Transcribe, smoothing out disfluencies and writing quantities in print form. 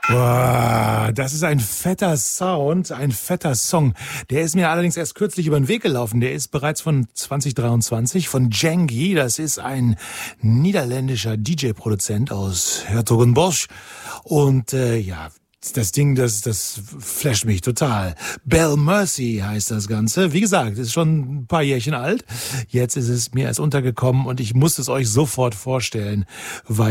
Boah, das ist ein fetter Sound, ein fetter Song. Der ist mir allerdings erst kürzlich über den Weg gelaufen. Der ist bereits von 2023 von Djengi. Das ist ein niederländischer DJ-Produzent aus Hertogenbosch. Und ja, das Ding, das flasht mich total. Belle Mercy heißt das Ganze. Wie gesagt, ist schon ein paar Jährchen alt. Jetzt ist es mir erst untergekommen und ich muss es euch sofort vorstellen, weil